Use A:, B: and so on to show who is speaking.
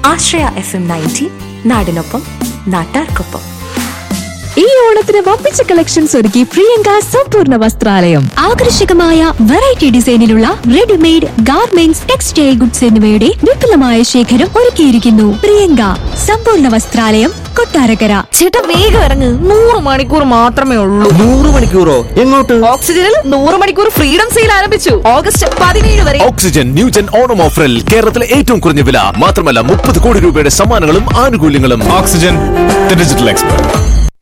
A: ആശ്രയ FM 90 നാടിനൊപ്പം നാട്ടാർക്കൊപ്പം.
B: ഈ ഓണത്തിന് വമ്പിച്ച കളക്ഷൻസ് ഒരുക്കി പ്രിയങ്ക സമ്പൂർണ്ണ വസ്ത്രാലയം. ആകർഷകമായ variety ഡിസൈനിലുള്ള readymade garments, textile goods എന്നിവയുടെ വിപുലമായ ശേഖരം ഒരുക്കിയിരിക്കുന്നു. പ്രിയങ്ക സമ്പൂർണ്ണ വസ്ത്രാലയം, കൊട്ടാരക്കര.
C: ചേട്ടാ വേഗം ഇറങ്ങ്, 100 മണിക്കൂർ മാത്രമേ ഉള്ളൂ.
D: 100 മണിക്കൂറോ? എങ്ങോട്ട്?
C: ഓക്സിജനിൽ 100 മണിക്കൂർ ഫ്രീഡം സെയിൽ ആരംഭിച്ചു. ഓഗസ്റ്റ് 17 വരെ.
E: ഓക്സിജൻ ന്യൂജൻ ഓണം ഓഫറിൽ കേരളത്തിലെ ഏറ്റവും കുറഞ്ഞ വില മാത്രമല്ല 30 കോടി രൂപയുടെ സമ്മാനങ്ങളും ആനുകൂല്യങ്ങളും.
F: Oxygen, the digital expert.